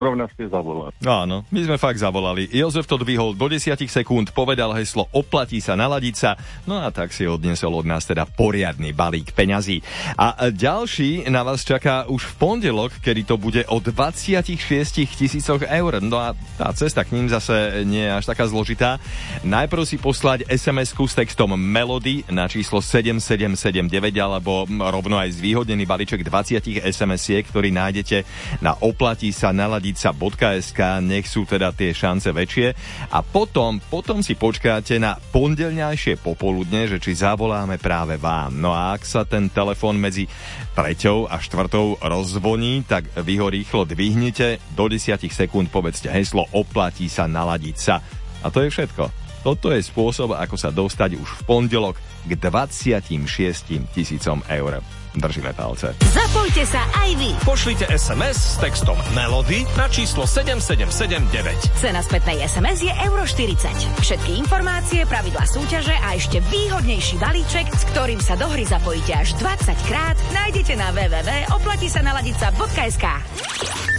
rovna ste zavolali. Áno, my sme fakt zavolali. Jozef to dvihol do 10 sekúnd, povedal heslo oplatí sa naladiť sa, no a tak si odniesol od nás teda poriadny balík peňazí. A ďalší na vás čaká už v pondelok, kedy to bude o 26 000 eur. No a tá cesta k ním zase nie je až taká zložitá. Najprv si poslať SMS-ku s textom Melody na číslo 7779 alebo rovno aj zvýhodnený balíček 20 SMS-iek, ktorý nájdete na oplatisa.naladiť.sk, nech sú teda tie šance väčšie. A potom si počkáte na pondelňajšie popoludne, že či zavoláme práve vám. No a ak sa ten telefón medzi 3. a 4. rozvoní, tak vy ho rýchlo dvihnite, do 10 sekúnd povedzte heslo oplatí sa naladiť sa. A to je všetko. Toto je spôsob, ako sa dostať už v pondelok k 26 000 eur. Držíme palce. Zapojte sa aj vy. Pošlite SMS s textom Melody na číslo 7779. Cena spätnej SMS je €40. Všetky informácie, pravidlá súťaže a ešte výhodnejší balíček, s ktorým sa do hry zapojíte až 20 krát, nájdete na www.oplatisanaladica.sk.